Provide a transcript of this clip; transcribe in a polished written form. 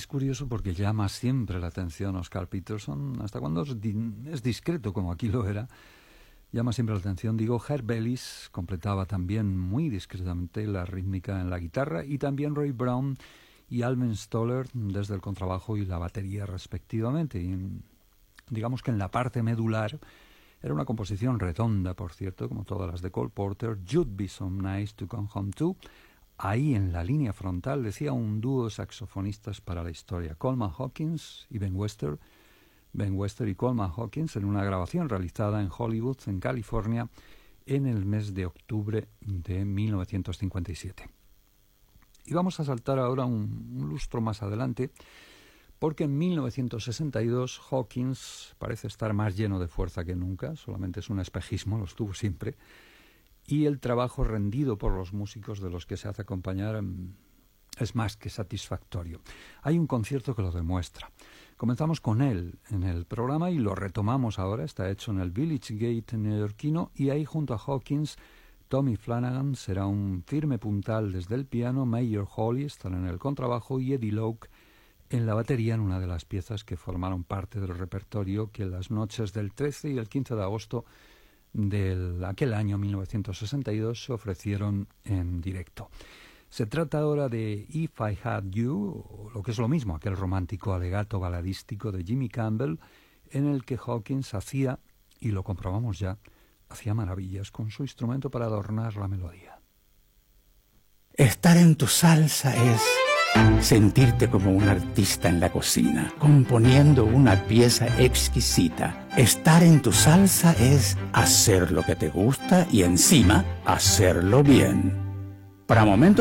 Es curioso porque llama siempre la atención Oscar Peterson, hasta cuando es discreto, como aquí lo era, llama siempre la atención. Digo, Herb Ellis completaba también muy discretamente la rítmica en la guitarra, y también Roy Brown y Alvin Stoller desde el contrabajo y la batería respectivamente. Y digamos que en la parte medular era una composición redonda, por cierto, como todas las de Cole Porter. You'd Be So Nice to Come Home To. Ahí en la línea frontal decía un dúo de saxofonistas para la historia, Coleman Hawkins y Ben Webster y Coleman Hawkins, en una grabación realizada en Hollywood, en California, en el mes de octubre de 1957. Y vamos a saltar ahora un lustro más adelante, porque en 1962 Hawkins parece estar más lleno de fuerza que nunca, solamente es un espejismo, lo estuvo siempre, y el trabajo rendido por los músicos de los que se hace acompañar es más que satisfactorio. Hay un concierto que lo demuestra. Comenzamos con él en el programa y lo retomamos ahora. Está hecho en el Village Gate neoyorquino, y ahí junto a Hawkins, Tommy Flanagan será un firme puntal desde el piano, Mayor Hawley estará en el contrabajo y Eddie Loke en la batería, en una de las piezas que formaron parte del repertorio que las noches del 13 y el 15 de agosto de aquel año 1962 se ofrecieron en directo. Se trata ahora de If I Had You, o lo que es lo mismo, aquel romántico alegato baladístico de Jimmy Campbell, en el que Hawkins hacía, y lo comprobamos ya, hacía maravillas con su instrumento para adornar la melodía. Estar en tu salsa es sentirte como un artista en la cocina, componiendo una pieza exquisita. Estar en tu salsa es hacer lo que te gusta y encima hacerlo bien. Para momentos